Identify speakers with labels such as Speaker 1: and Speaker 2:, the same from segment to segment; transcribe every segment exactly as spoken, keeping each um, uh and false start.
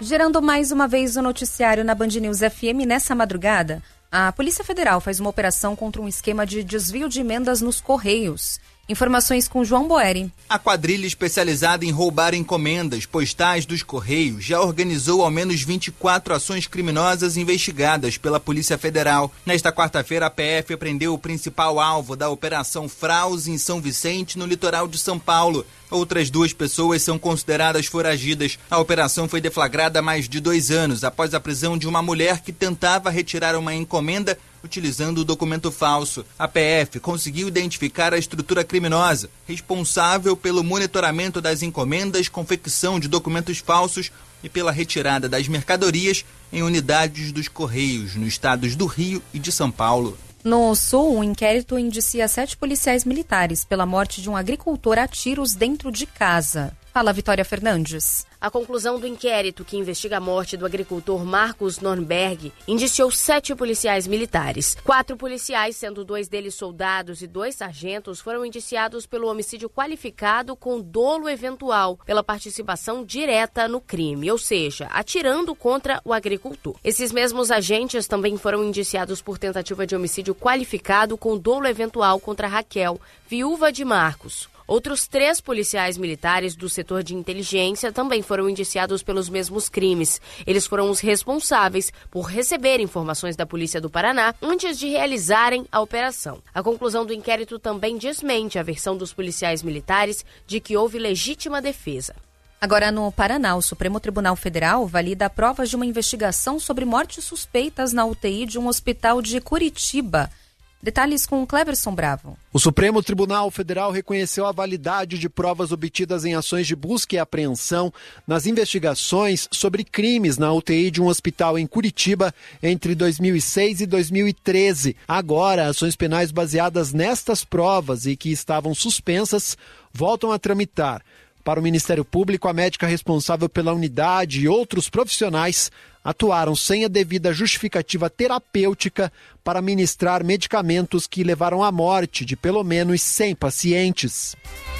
Speaker 1: Gerando mais uma vez o noticiário na Band News F M nessa madrugada, a Polícia Federal faz uma operação contra um esquema de desvio de emendas nos Correios. Informações com João Boeri.
Speaker 2: A quadrilha especializada em roubar encomendas postais dos Correios já organizou ao menos vinte e quatro ações criminosas investigadas pela Polícia Federal. Nesta quarta-feira, a P F prendeu o principal alvo da Operação Fraus em São Vicente, no litoral de São Paulo. Outras duas pessoas são consideradas foragidas. A operação foi deflagrada há mais de dois anos, após a prisão de uma mulher que tentava retirar uma encomenda utilizando o documento falso. A P F conseguiu identificar a estrutura criminosa, responsável pelo monitoramento das encomendas, confecção de documentos falsos e pela retirada das mercadorias em unidades dos Correios, nos estados do Rio e de São Paulo.
Speaker 1: No Sul, um inquérito indicia sete policiais militares pela morte de um agricultor a tiros dentro de casa. Fala, Vitória Fernandes.
Speaker 3: A conclusão do inquérito que investiga a morte do agricultor Marcos Nornberg indiciou sete policiais militares. Quatro policiais, sendo dois deles soldados e dois sargentos, foram indiciados pelo homicídio qualificado com dolo eventual, pela participação direta no crime, ou seja, atirando contra o agricultor. Esses mesmos agentes também foram indiciados por tentativa de homicídio qualificado com dolo eventual contra Raquel, viúva de Marcos. Outros três policiais militares do setor de inteligência também foram indiciados pelos mesmos crimes. Eles foram os responsáveis por receber informações da Polícia do Paraná antes de realizarem a operação. A conclusão do inquérito também desmente a versão dos policiais militares de que houve legítima defesa.
Speaker 1: Agora, no Paraná, o Supremo Tribunal Federal valida provas de uma investigação sobre mortes suspeitas na U T I de um hospital de Curitiba. Detalhes com Cleverson Bravo.
Speaker 4: O Supremo Tribunal Federal reconheceu a validade de provas obtidas em ações de busca e apreensão nas investigações sobre crimes na U T I de um hospital em Curitiba entre dois mil e seis e dois mil e treze. Agora, ações penais baseadas nestas provas e que estavam suspensas voltam a tramitar. Para o Ministério Público, a médica responsável pela unidade e outros profissionais atuaram sem a devida justificativa terapêutica para ministrar medicamentos que levaram à morte de pelo menos cem pacientes.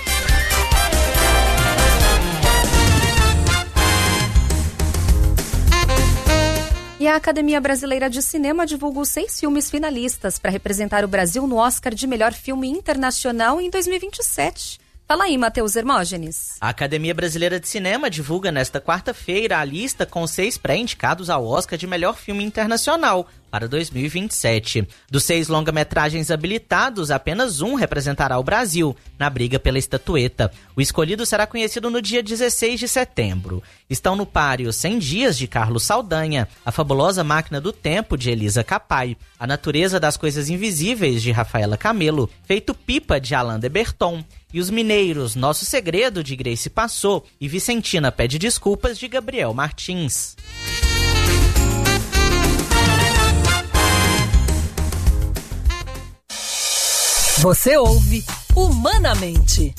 Speaker 1: E a Academia Brasileira de Cinema divulgou seis filmes finalistas para representar o Brasil no Oscar de Melhor Filme Internacional em dois mil e vinte e sete. Fala aí, Matheus Hermógenes.
Speaker 5: A Academia Brasileira de Cinema divulga nesta quarta-feira a lista com seis pré-indicados ao Oscar de Melhor Filme Internacional para dois mil e vinte e sete. Dos seis longa-metragens habilitados, apenas um representará o Brasil na briga pela estatueta. O escolhido será conhecido no dia dezesseis de setembro. Estão no páreo cem dias, de Carlos Saldanha, A Fabulosa Máquina do Tempo, de Elisa Capai, A Natureza das Coisas Invisíveis, de Rafaela Camelo, Feito Pipa, de Alain de Berton, e Os Mineiros, Nosso Segredo, de Grace Passou, e Vicentina Pede Desculpas, de Gabriel Martins.
Speaker 6: Você ouve Humanamente,